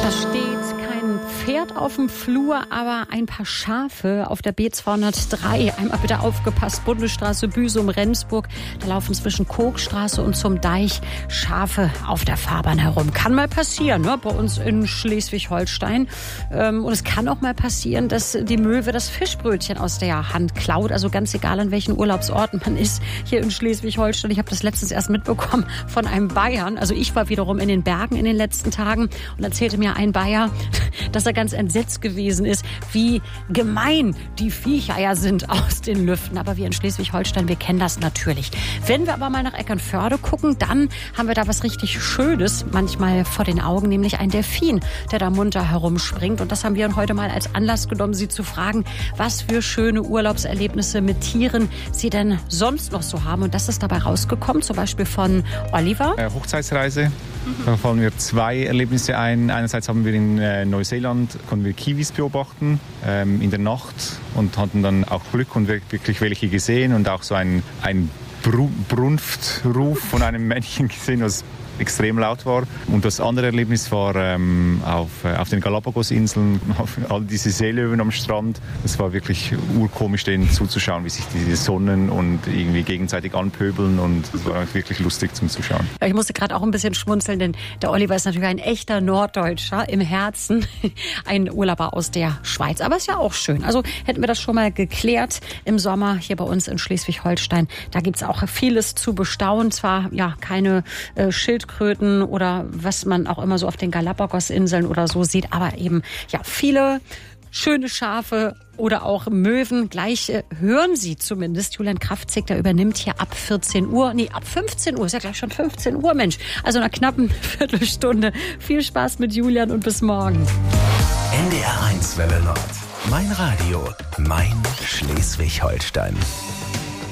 Da steht kein Pferd auf dem Flur, aber ein paar Schafe auf der B203. Einmal bitte aufgepasst, Bundesstraße Büsum-Rendsburg. Da laufen zwischen Kochstraße und zum Deich Schafe auf der Fahrbahn herum. Kann mal passieren, ne? Bei uns in Schleswig-Holstein. Und es kann auch mal passieren, dass die Möwe das Fischbrötchen aus der Hand klaut. Also ganz egal, an welchen Urlaubsorten man ist hier in Schleswig-Holstein. Ich habe das letztens erst mitbekommen von einem Bayern. Also ich war wiederum in den Bergen in den letzten Tagen und erzählte mir ein Bayer, dass er ganz entsetzt gewesen ist, wie gemein die Viecher ja sind aus den Lüften. Aber wir in Schleswig-Holstein, wir kennen das natürlich. Wenn wir aber mal nach Eckernförde gucken, dann haben wir da was richtig Schönes manchmal vor den Augen, nämlich ein Delfin, der da munter herumspringt. Und das haben wir heute mal als Anlass genommen, Sie zu fragen, was für schöne Urlaubserlebnisse mit Tieren Sie denn sonst noch so haben. Und das ist dabei rausgekommen, zum Beispiel von Oliver. Hochzeitsreise. Da fallen mir zwei Erlebnisse ein. Einerseits haben wir in Neuseeland, konnten wir Kiwis beobachten in der Nacht und hatten dann auch Glück und wirklich welche gesehen und auch so ein Brunftruf von einem Männchen gesehen, was extrem laut war. Und das andere Erlebnis war auf den Galapagos-Inseln, all diese Seelöwen am Strand. Es war wirklich urkomisch, denen zuzuschauen, wie sich die sonnen und irgendwie gegenseitig anpöbeln. Und es war wirklich lustig zum Zuschauen. Ich musste gerade auch ein bisschen schmunzeln, denn der Oliver ist natürlich ein echter Norddeutscher im Herzen. Ein Urlauber aus der Schweiz. Aber ist ja auch schön. Also hätten wir das schon mal geklärt im Sommer hier bei uns in Schleswig-Holstein. Da gibt's auch vieles zu bestaunen. Zwar ja keine Schildkröten oder was man auch immer so auf den Galapagos-Inseln oder so sieht, aber eben ja viele schöne Schafe oder auch Möwen. Gleich hören Sie zumindest Julian Kraftzig, der übernimmt hier ab 14 Uhr. Nee, ab 15 Uhr, ist ja gleich schon 15 Uhr, Mensch. Also in einer knappen Viertelstunde. Viel Spaß mit Julian und bis morgen. NDR 1 Welle Nord. Mein Radio, mein Schleswig-Holstein.